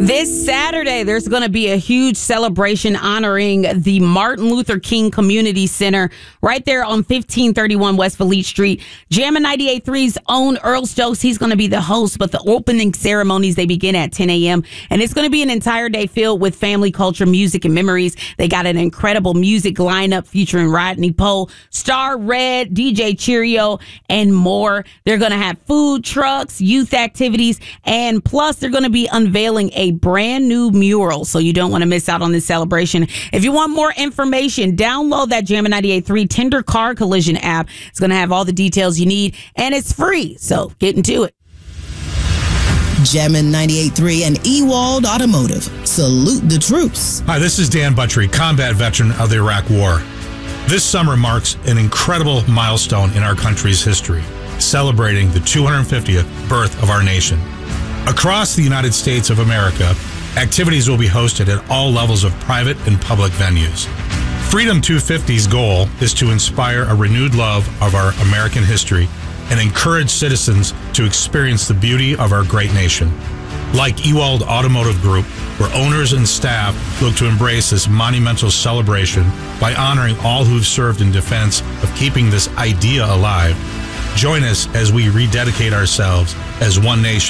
This Saturday, there's going to be a huge celebration honoring the Martin Luther King Community Center right there on 1531 West Fleet Street. Jammin' 98.3's own Earl Stokes, he's going to be the host, but the opening ceremonies, they begin at 10 a.m. And it's going to be an entire day filled with family, culture, music, and memories. They got an incredible music lineup featuring Rodney Poe, Star Red, DJ Cheerio, and more. They're going to have food trucks, youth activities, and plus they're going to be unveiling a brand new mural, so you don't want to miss out on this celebration. If you want more information, download that Jammin' 98.3 Tender Car Collision app. It's going to have all the details you need, and it's free, so get into it. Jammin' 98.3 and Ewald Automotive. Salute the troops. Hi, this is Dan Buttrey, combat veteran of the Iraq War. This summer marks an incredible milestone in our country's history, celebrating the 250th birth of our nation. Across the United States of America, activities will be hosted at all levels of private and public venues. Freedom 250's goal is to inspire a renewed love of our American history and encourage citizens to experience the beauty of our great nation. Like Ewald Automotive Group, where owners and staff look to embrace this monumental celebration by honoring all who've served in defense of keeping this idea alive. Join us as we rededicate ourselves as one nation